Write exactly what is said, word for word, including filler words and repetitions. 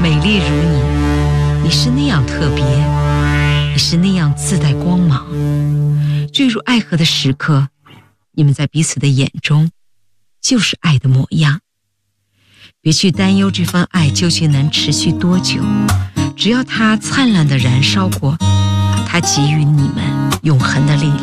美丽如你，你是那样特别，你是那样自带光芒。坠入爱河的时刻，你们在彼此的眼中就是爱的模样。别去担忧这份爱究竟能持续多久，只要它灿烂地燃烧过，它给予你们永恒的力量。